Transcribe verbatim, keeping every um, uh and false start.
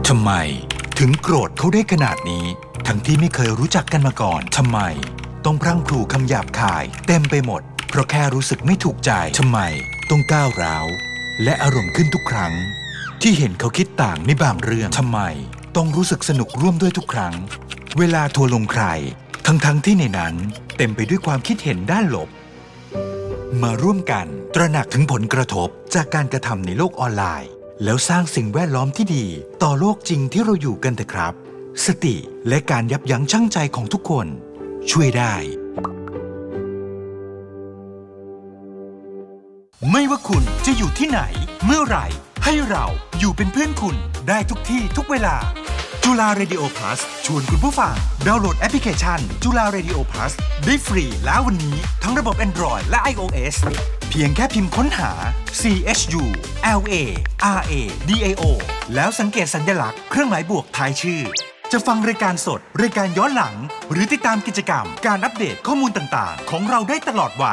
ทำไมถึงโกรธเขาได้ขนาดนี้ทั้งที่ไม่เคยรู้จักกันมาก่อนทำไมต้องพรั่งพรูคำหยาบคายเต็มไปหมดเพราะแค่รู้สึกไม่ถูกใจทำไมต้องก้าวร้าวและอารมณ์ขึ้นทุกครั้งที่เห็นเขาคิดต่างในบางเรื่องทำไมต้องรู้สึกสนุกร่วมด้วยทุกครั้งเวลาทัวร์ลงใครทั้งๆที่ในนั้นเต็มไปด้วยความคิดเห็นด้านลบมาร่วมกันตระหนักถึงผลกระทบจากการกระทำในโลกออนไลน์แล้วสร้างสิ่งแวดล้อมที่ดีต่อโลกจริงที่เราอยู่กันเถอะครับสติและการยับยั้งชั่งใจของทุกคนช่วยได้ไม่ว่าคุณจะอยู่ที่ไหนเมื่อไหร่ให้เราอยู่เป็นเพื่อนคุณได้ทุกที่ทุกเวลาจุฬา Radio Plus ชวนคุณผู้ฟังดาวน์โหลดแอปพลิเคชันจุฬา Radio Plus ได้ฟรีแล้ววันนี้ทั้งระบบ Android และ iOS เพียงแค่พิมพ์ค้นหา ซี เอช ยู แอล เอ อาร์ เอ ดี เอ โอ แล้วสังเกตสัญลักษณ์เครื่องหมายบวกท้ายชื่อจะฟังรายการสดรายการย้อนหลังหรือติดตามกิจกรรมการอัปเดตข้อมูลต่างๆของเราได้ตลอดวัน